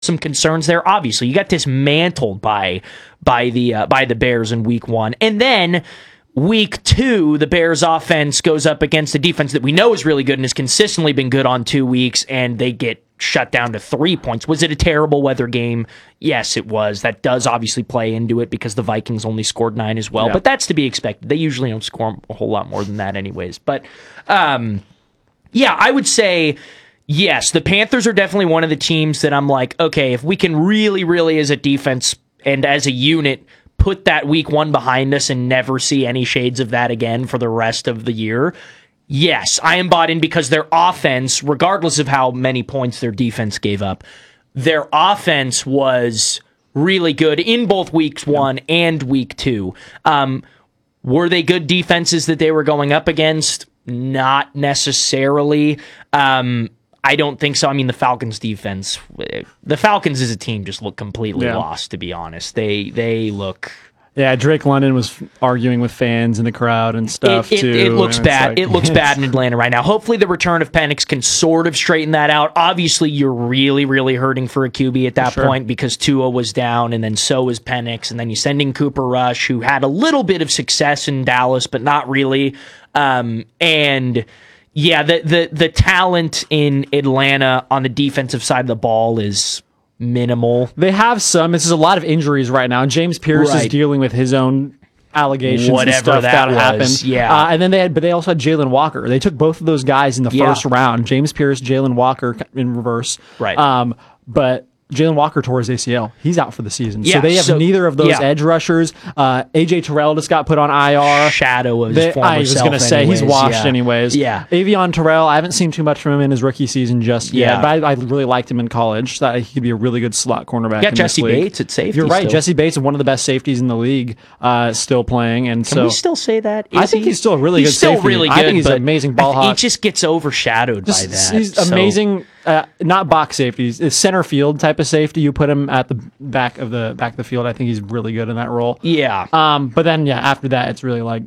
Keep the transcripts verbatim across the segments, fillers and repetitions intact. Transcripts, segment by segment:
some concerns there. Obviously, you got dismantled by by the uh, by the Bears in week one, and then week two, the Bears offense goes up against a defense that we know is really good and has consistently been good on two weeks, and they get shut down to three points. Was it a terrible weather game? Yes, it was. That does obviously play into it because the Vikings only scored nine as well, yeah. But that's to be expected. They usually don't score a whole lot more than that anyways. But um, yeah, I would say yes, the Panthers are definitely one of the teams that I'm like, okay, if we can really, really as a defense and as a unit put that week one behind us and never see any shades of that again for the rest of the year, yes, I am bought in because their offense, regardless of how many points their defense gave up, their offense was really good in both weeks one and week two. Um, were they good defenses that they were going up against? Not necessarily. Um, I don't think so. I mean, the Falcons defense, the Falcons as a team just look completely yeah. lost, to be honest. They they look... Yeah, Drake London was arguing with fans in the crowd and stuff, it, it, too. It looks bad. Like, it looks bad in Atlanta right now. Hopefully the return of Penix can sort of straighten that out. Obviously, you're really, really hurting for a Q B at that sure. point because Tua was down, and then so was Penix, and then you send in Cooper Rush, who had a little bit of success in Dallas, but not really. Um, and... Yeah, the, the the talent in Atlanta on the defensive side of the ball is minimal. They have some. This is a lot of injuries right now. And James Pierce right. is dealing with his own allegations Whatever and stuff that, that happened. Yeah, uh, and then they had, but they also had Jalen Walker. They took both of those guys in the yeah. first round. James Pierce, Jalen Walker in reverse. Right. Um, but Jalen Walker tore his A C L. He's out for the season. Yeah, so they have so, neither of those yeah. edge rushers. Uh, A J Terrell just got put on I R. Shadow of his they, former I was going to say, anyways. he's washed yeah. anyways. Yeah. Avion Terrell, I haven't seen too much from him in his rookie season just yeah. yet, but I, I really liked him in college. So he could be a really good slot cornerback. Yeah, in Jesse this league. Bates at safety. You're right. Still. Jesse Bates is one of the best safeties in the league, uh, still playing. And Can so we still say that? Is I think he? he's still a really he's good still safety. really good. I think he's but an amazing ball hawk. He just gets overshadowed just, by that. He's so. amazing. Uh, not box safeties. It's center field type of safety. You put him at the back of the back of the field. I think he's really good in that role. Yeah. Um. But then yeah, after that, it's really like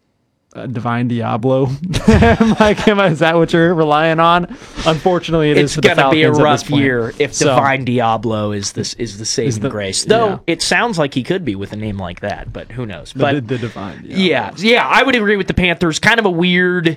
uh, Divine Diablo. Like, am I, is that what you're relying on? Unfortunately, it it's is. It's gonna be a rough point. year if so, Divine Diablo is this is the saving the, grace. Though yeah. it sounds like he could be with a name like that, but who knows? But the, the Divine. Diablo. Yeah. Yeah. I would agree with the Panthers. Kind of a weird.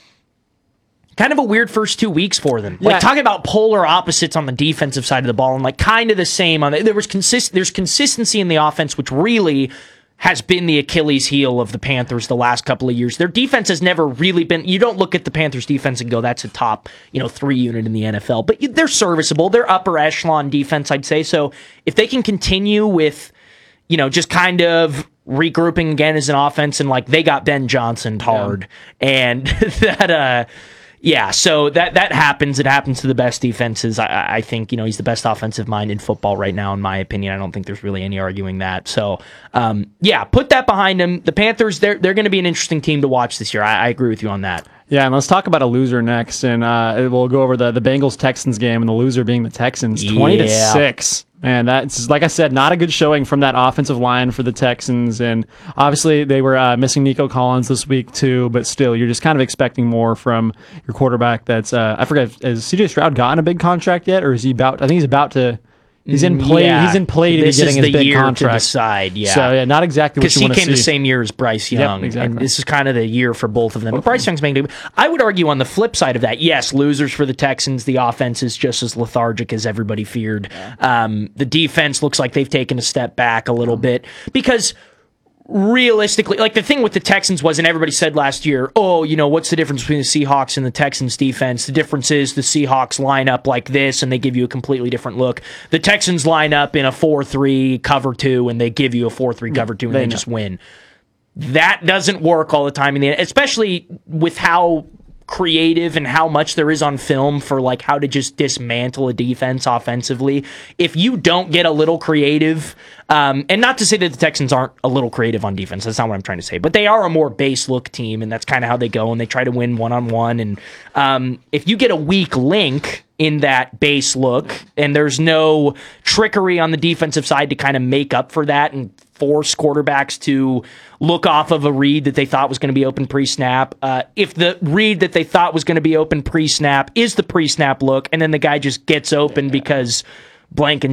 Kind of a weird first two weeks for them. Like, yeah. talking about polar opposites on the defensive side of the ball, and like kind of the same on the, there was consist there's consistency in the offense, which really has been the Achilles heel of the Panthers the last couple of years. Their defense has never really been. You don't look at the Panthers defense and go, "That's a top, you know, three unit in the N F L." But they're serviceable. They're upper echelon defense, I'd say. So if they can continue with, you know, just kind of regrouping again as an offense, and like they got Ben Johnson hard, yeah. and that. uh Yeah, so that that happens. It happens to the best defenses. I, I think, you know, he's the best offensive mind in football right now, in my opinion. I don't think there's really any arguing that. So, um, yeah, put that behind him. The Panthers, they're they're going to be an interesting team to watch this year. I, I agree with you on that. Yeah, and let's talk about a loser next, and uh, we'll go over the the Bengals Texans game, and the loser being the Texans, twenty to six. Man, that's, like I said, not a good showing from that offensive line for the Texans. And obviously, they were uh, missing Nico Collins this week, too. But still, you're just kind of expecting more from your quarterback that's, uh, I forget, has C J Stroud gotten a big contract yet? Or is he about, I think he's about to, he's in play, yeah. he's in play to this be getting is his the big year contract. To decide, yeah. So, yeah, not exactly what you want to see. Because he came the same year as Bryce Young. Yep, exactly. And this is kind of the year for both of them. But Bryce Young's making. I would argue on the flip side of that, yes, losers for the Texans. The offense is just as lethargic as everybody feared. Yeah. Um, the defense looks like they've taken a step back a little bit because realistically, like the thing with the Texans was, and everybody said last year, oh, you know, what's the difference between the Seahawks and the Texans defense? The difference is the Seahawks line up like this and they give you a completely different look. The Texans line up in a four three cover two and they give you a four three cover two and they, they just win. That doesn't work all the time in the, especially with how creative and how much there is on film for like how to just dismantle a defense offensively. If you don't get a little creative, um, and not to say that the Texans aren't a little creative on defense, that's not what I'm trying to say, but they are a more base look team, and that's kind of how they go, and they try to win one-on-one. And um, if you get a weak link in that base look and there's no trickery on the defensive side to kind of make up for that and force quarterbacks to look off of a read that they thought was going to be open pre-snap. Uh, if the read that they thought was going to be open pre-snap is the pre-snap look, and then the guy just gets open because blank